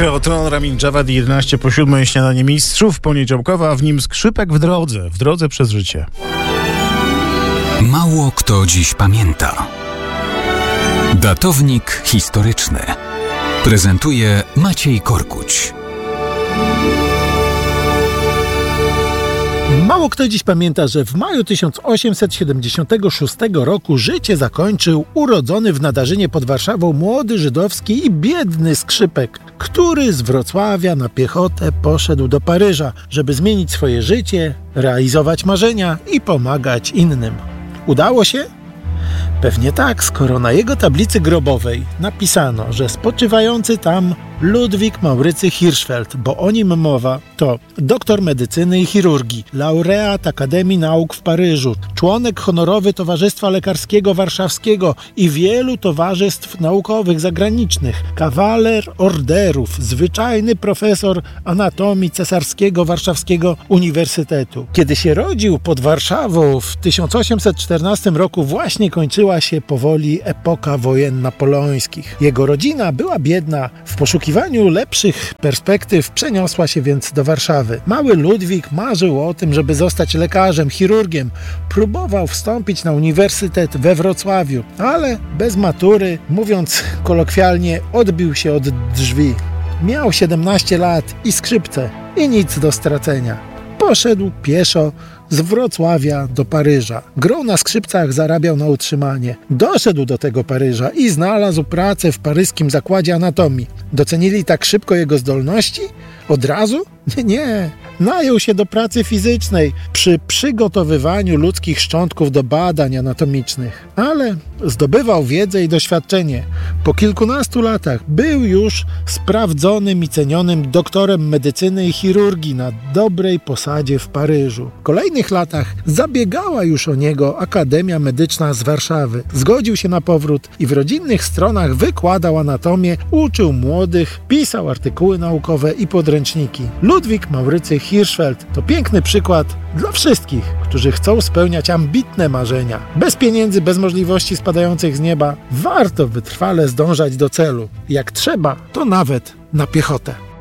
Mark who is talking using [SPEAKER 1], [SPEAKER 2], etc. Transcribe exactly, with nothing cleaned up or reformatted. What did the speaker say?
[SPEAKER 1] Kreotron, Ramin Dżawad, jedenaście po siódmej, śniadanie mistrzów, poniedziałkowa, a w nim skrzypek w drodze, w drodze przez życie.
[SPEAKER 2] Mało kto dziś pamięta. Datownik historyczny prezentuje Maciej Korkuć.
[SPEAKER 3] Mało kto dziś pamięta, że w maju tysiąc osiemset siedemdziesiątego szóstego roku życie zakończył urodzony w Nadarzynie pod Warszawą młody żydowski i biedny skrzypek, który z Wrocławia na piechotę poszedł do Paryża, żeby zmienić swoje życie, realizować marzenia i pomagać innym. Udało się? Pewnie tak, skoro na jego tablicy grobowej napisano, że spoczywający tam Ludwik Maurycy Hirschfeld, bo o nim mowa, to doktor medycyny i chirurgii, laureat Akademii Nauk w Paryżu, członek honorowy Towarzystwa Lekarskiego Warszawskiego i wielu towarzystw naukowych zagranicznych, kawaler orderów, zwyczajny profesor anatomii Cesarskiego Warszawskiego Uniwersytetu. Kiedy się rodził pod Warszawą w tysiąc osiemset czternastym roku, właśnie kończyła się powoli epoka wojen napoleońskich. Jego rodzina była biedna, w poszukiwaniu lepszych perspektyw przeniosła się więc do Warszawy. Mały Ludwik marzył o tym, żeby zostać lekarzem, chirurgiem. Próbował wstąpić na uniwersytet we Wrocławiu, ale bez matury, mówiąc kolokwialnie, odbił się od drzwi. Miał siedemnaście lat i skrzypce, i nic do stracenia. Poszedł pieszo z Wrocławia do Paryża. Grą na skrzypcach, zarabiał na utrzymanie. Doszedł do tego Paryża i znalazł pracę w paryskim zakładzie anatomii. Docenili tak szybko jego zdolności? Od razu? Nie, nie. Najął się do pracy fizycznej przy przygotowywaniu ludzkich szczątków do badań anatomicznych. Ale zdobywał wiedzę i doświadczenie. Po kilkunastu latach był już sprawdzonym i cenionym doktorem medycyny i chirurgii na dobrej posadzie w Paryżu. W kolejnych latach zabiegała już o niego Akademia Medyczna z Warszawy. Zgodził się na powrót i w rodzinnych stronach wykładał anatomię, uczył młodych, pisał artykuły naukowe i podręczniki. Ludwik Maurycy Hirschfeld to piękny przykład dla wszystkich, którzy chcą spełniać ambitne marzenia. Bez pieniędzy, bez możliwości spadających z nieba, warto wytrwale zdążać do celu. Jak trzeba, to nawet na piechotę.